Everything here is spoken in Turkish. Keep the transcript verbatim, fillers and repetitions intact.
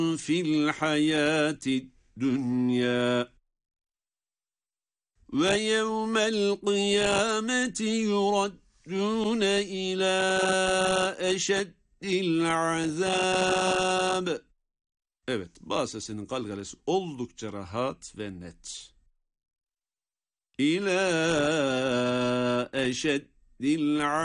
في الحياة الدنيا ويوم القيامة يردون إلى أشد العذاب. Evet, ba sesinin kalgalesi oldukça rahat ve net. İlâ eşeddil